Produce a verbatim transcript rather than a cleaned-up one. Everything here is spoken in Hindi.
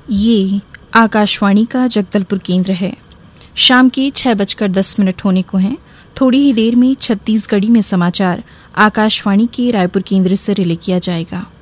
ये आकाशवाणी का जगदलपुर केंद्र है। शाम के छह बजकर दस मिनट होने को हैं। थोड़ी ही देर में छत्तीसगढ़ी में समाचार आकाशवाणी के रायपुर केंद्र से रिले किया जाएगा।